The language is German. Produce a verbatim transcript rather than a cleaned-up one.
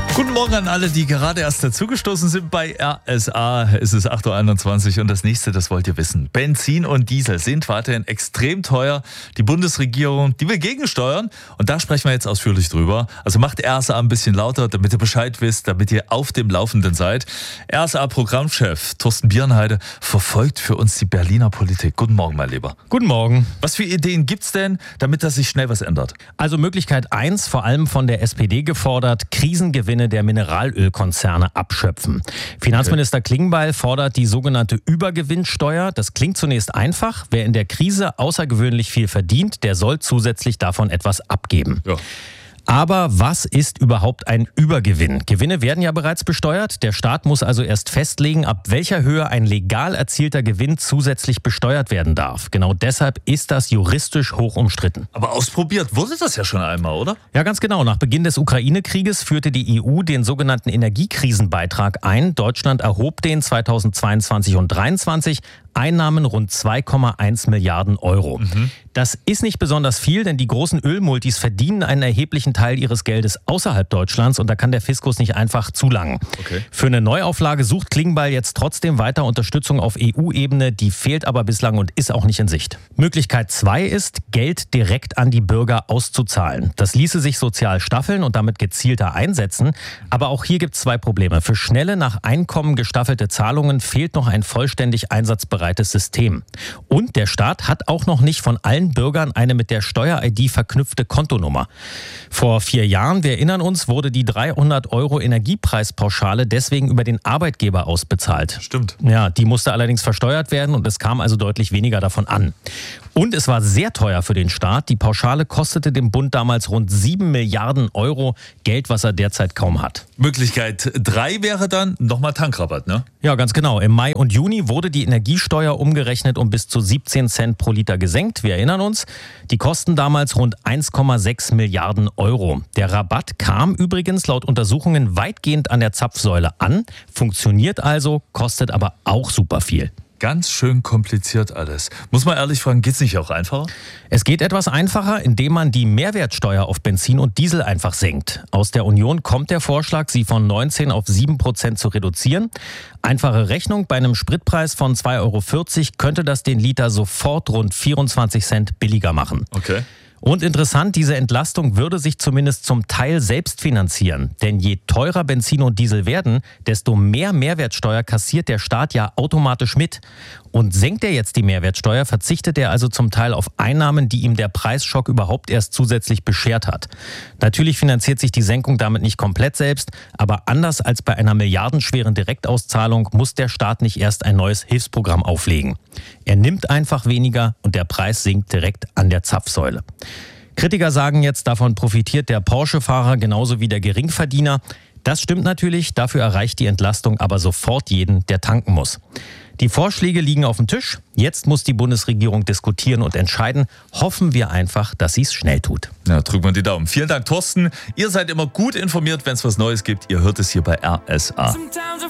Guten Morgen an alle, die gerade erst dazugestoßen sind bei R S A. Es ist acht Uhr einundzwanzig und das nächste, das wollt ihr wissen. Benzin und Diesel sind weiterhin extrem teuer. Die Bundesregierung, die will gegensteuern und da sprechen wir jetzt ausführlich drüber. Also macht R S A ein bisschen lauter, damit ihr Bescheid wisst, damit ihr auf dem Laufenden seid. R S A-Programmchef Thorsten Bierenheide verfolgt für uns die Berliner Politik. Guten Morgen, mein Lieber. Guten Morgen. Was für Ideen gibt's denn, damit da sich schnell was ändert? Also Möglichkeit eins, vor allem von der S P D gefordert, Krisengewinne der Mineralölkonzerne abschöpfen. Finanzminister okay. Klingbeil fordert die sogenannte Übergewinnsteuer. Das klingt zunächst einfach. Wer in der Krise außergewöhnlich viel verdient, der soll zusätzlich davon etwas abgeben. Ja. Aber was ist überhaupt ein Übergewinn? Gewinne werden ja bereits besteuert. Der Staat muss also erst festlegen, ab welcher Höhe ein legal erzielter Gewinn zusätzlich besteuert werden darf. Genau deshalb ist das juristisch hoch umstritten. Aber ausprobiert wurde das ja schon einmal, oder? Ja, ganz genau. Nach Beginn des Ukraine-Krieges führte die E U den sogenannten Energiekrisenbeitrag ein. Deutschland erhob den zweitausendzweiundzwanzig und zweitausenddreiundzwanzig. Einnahmen rund zwei Komma eins Milliarden Euro. Mhm. Das ist nicht besonders viel, denn die großen Ölmultis verdienen einen erheblichen Teil ihres Geldes außerhalb Deutschlands und da kann der Fiskus nicht einfach zulangen. Okay. Für eine Neuauflage sucht Klingbeil jetzt trotzdem weiter Unterstützung auf E U-Ebene, die fehlt aber bislang und ist auch nicht in Sicht. Möglichkeit zwei ist, Geld direkt an die Bürger auszuzahlen. Das ließe sich sozial staffeln und damit gezielter einsetzen, aber auch hier gibt es zwei Probleme. Für schnelle, nach Einkommen gestaffelte Zahlungen fehlt noch ein vollständig einsatzbereites System. Und der Staat hat auch noch nicht von allen Bürgern eine mit der Steuer-I D verknüpfte Kontonummer. Vor vier Jahren, wir erinnern uns, wurde die dreihundert Euro Energiepreispauschale deswegen über den Arbeitgeber ausbezahlt. Stimmt. Ja, die musste allerdings versteuert werden und es kam also deutlich weniger davon an. Und es war sehr teuer für den Staat. Die Pauschale kostete dem Bund damals rund sieben Milliarden Euro, Geld, was er derzeit kaum hat. Möglichkeit drei wäre dann nochmal Tankrabatt, ne? Ja, ganz genau. Im Mai und Juni wurde die Energiesteuer umgerechnet um bis zu siebzehn Cent pro Liter gesenkt. Wir erinnern uns, die kosten damals rund eins Komma sechs Milliarden Euro. Der Rabatt kam übrigens laut Untersuchungen weitgehend an der Zapfsäule an, funktioniert also, kostet aber auch super viel. Ganz schön kompliziert alles. Muss man ehrlich fragen, geht's nicht auch einfacher? Es geht etwas einfacher, indem man die Mehrwertsteuer auf Benzin und Diesel einfach senkt. Aus der Union kommt der Vorschlag, sie von neunzehn auf sieben Prozent zu reduzieren. Einfache Rechnung, bei einem Spritpreis von zwei Euro vierzig könnte das den Liter sofort rund vierundzwanzig Cent billiger machen. Okay. Und interessant, diese Entlastung würde sich zumindest zum Teil selbst finanzieren. Denn je teurer Benzin und Diesel werden, desto mehr Mehrwertsteuer kassiert der Staat ja automatisch mit. Und senkt er jetzt die Mehrwertsteuer, verzichtet er also zum Teil auf Einnahmen, die ihm der Preisschock überhaupt erst zusätzlich beschert hat. Natürlich finanziert sich die Senkung damit nicht komplett selbst, aber anders als bei einer milliardenschweren Direktauszahlung muss der Staat nicht erst ein neues Hilfsprogramm auflegen. Er nimmt einfach weniger und der Preis sinkt direkt an der Zapfsäule. Kritiker sagen jetzt, davon profitiert der Porsche-Fahrer genauso wie der Geringverdiener. Das stimmt natürlich, dafür erreicht die Entlastung aber sofort jeden, der tanken muss. Die Vorschläge liegen auf dem Tisch. Jetzt muss die Bundesregierung diskutieren und entscheiden. Hoffen wir einfach, dass sie es schnell tut. Ja, drücken wir die Daumen. Vielen Dank, Thorsten. Ihr seid immer gut informiert, wenn es was Neues gibt. Ihr hört es hier bei R S A.